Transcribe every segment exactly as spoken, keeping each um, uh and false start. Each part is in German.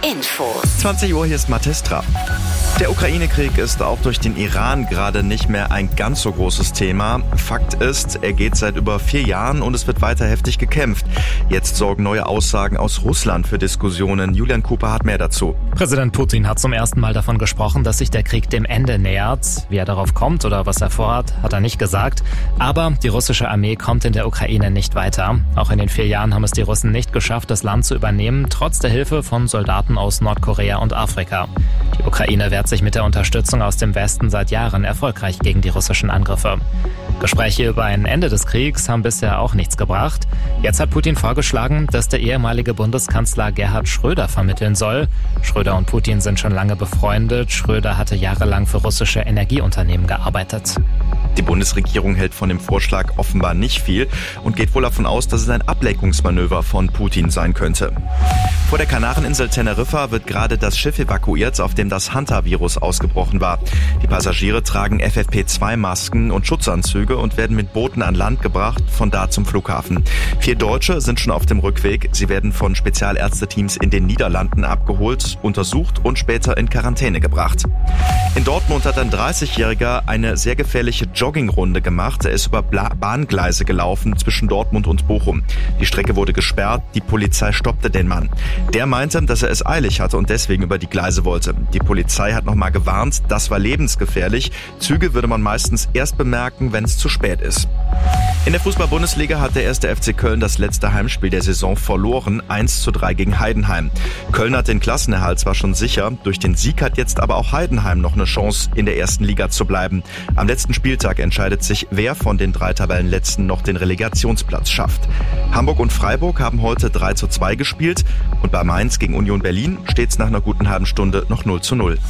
Infos. zwanzig Uhr, hier ist Matestra. Der Ukraine-Krieg ist auch durch den Iran gerade nicht mehr ein ganz so großes Thema. Fakt ist, er geht seit über vier Jahren und es wird weiter heftig gekämpft. Jetzt sorgen neue Aussagen aus Russland für Diskussionen. Julian Cooper hat mehr dazu. Präsident Putin hat zum ersten Mal davon gesprochen, dass sich der Krieg dem Ende nähert. Wie er darauf kommt oder was er vorhat, hat er nicht gesagt. Aber die russische Armee kommt in der Ukraine nicht weiter. Auch in den vier Jahren haben es die Russen nicht geschafft, das Land zu übernehmen, trotz der Hilfe von Soldaten aus Nordkorea und Afrika. Die Ukraine wehrt sich mit der Unterstützung aus dem Westen seit Jahren erfolgreich gegen die russischen Angriffe. Gespräche über ein Ende des Kriegs haben bisher auch nichts gebracht. Jetzt hat Putin vorgeschlagen, dass der ehemalige Bundeskanzler Gerhard Schröder vermitteln soll. Schröder und Putin sind schon lange befreundet. Schröder hatte jahrelang für russische Energieunternehmen gearbeitet. Die Bundesregierung hält von dem Vorschlag offenbar nicht viel und geht wohl davon aus, dass es ein Ablenkungsmanöver von Putin sein könnte. Vor der Kanareninsel Teneriffa wird gerade das Schiff evakuiert, auf dem das Hantavirus ausgebrochen war. Die Passagiere tragen F F P zwei Masken und Schutzanzüge und werden mit Booten an Land gebracht, von da zum Flughafen. Vier Deutsche sind schon auf dem Rückweg. Sie werden von Spezialärzteteams in den Niederlanden abgeholt, untersucht und später in Quarantäne gebracht. In Dortmund hat ein dreißigjähriger eine sehr gefährliche Joggingrunde gemacht. Er ist über Bla- Bahngleise gelaufen zwischen Dortmund und Bochum. Die Strecke wurde gesperrt, die Polizei stoppte den Mann. Der meinte, dass er es eilig hatte und deswegen über die Gleise wollte. Die Polizei hat nochmal gewarnt, das war lebensgefährlich. Züge würde man meistens erst bemerken, wenn es zu spät ist. In der Fußball-Bundesliga hat der erste F C Köln das letzte Heimspiel der Saison verloren, eins zu drei gegen Heidenheim. Köln hat den Klassenerhalt zwar schon sicher, durch den Sieg hat jetzt aber auch Heidenheim noch eine Chance, in der ersten Liga zu bleiben. Am letzten Spieltag entscheidet sich, wer von den drei Tabellenletzten noch den Relegationsplatz schafft. Hamburg und Freiburg haben heute drei zu zwei gespielt und bei Mainz gegen Union Berlin steht es nach einer guten halben Stunde noch null zu null.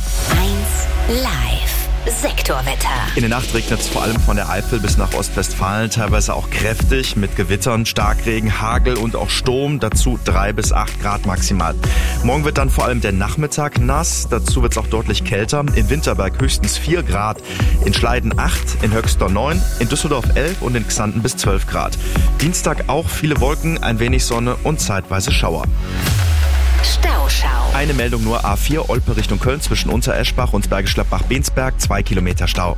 eins live. Sektorwetter. In der Nacht regnet es vor allem von der Eifel bis nach Ostwestfalen, teilweise auch kräftig mit Gewittern, Starkregen, Hagel und auch Sturm, dazu drei bis acht Grad maximal. Morgen wird dann vor allem der Nachmittag nass, dazu wird es auch deutlich kälter. In Winterberg höchstens vier Grad, in Schleiden acht, in Höxter neun, in Düsseldorf elf und in Xanten bis zwölf Grad. Dienstag auch viele Wolken, ein wenig Sonne und zeitweise Schauer. Stauschau. Eine Meldung nur: A vier Olpe Richtung Köln zwischen Untereschbach und Bergisch Gladbach-Bensberg, zwei Kilometer Stau.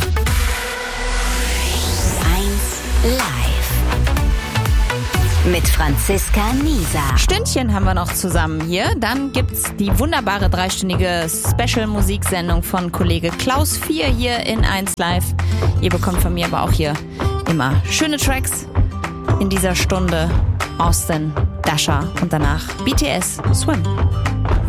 eins live. Mit Franziska Nieser. Stündchen haben wir noch zusammen hier. Dann gibt's die wunderbare dreistündige Special-Musiksendung von Kollege Klaus vier hier in eins live. Ihr bekommt von mir aber auch hier immer schöne Tracks in dieser Stunde. Austin, Dasha und danach B T S, Swim.